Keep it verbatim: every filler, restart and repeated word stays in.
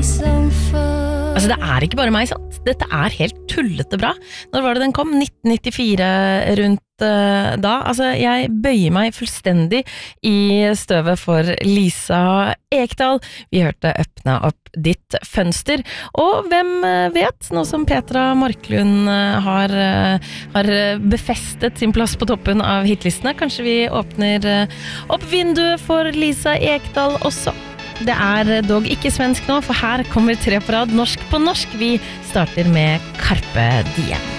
Altså, det er ikke bare meg, sant? Dette er helt tullete bra. Når var det den kom? nitten nittifire rundt uh, da. Altså, jeg bøyer meg fullstendig i støvet for Lisa Ekdahl. Vi hørte Øppne opp ditt fønster. Og hvem vet, nå som Petra Marklund har, har befestet sin plass på toppen av hitlistene, kanskje vi åpner opp vinduet for Lisa Ekdahl også. Det er dog ikke svensk nå, for her kommer tre på rad norsk på norsk. Vi starter med Carpe Diem.